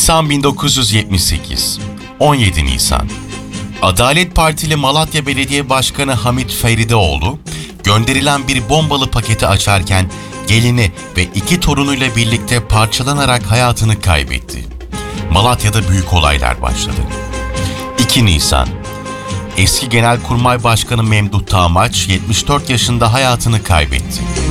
Nisan 1978, 17 Nisan. Adalet Partili Malatya Belediye Başkanı Hamit Ferideoğlu, gönderilen bir bombalı paketi açarken gelini ve 2 torunuyla birlikte parçalanarak hayatını kaybetti. Malatya'da büyük olaylar başladı. 2 Nisan. Eski Genelkurmay Başkanı Memduh Tağmaç 74 yaşında hayatını kaybetti.